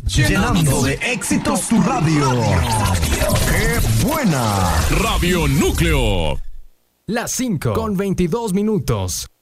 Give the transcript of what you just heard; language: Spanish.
Llenando de éxitos tu radio. ¡Qué buena! Radio Núcleo. Las 5 con 22 minutos.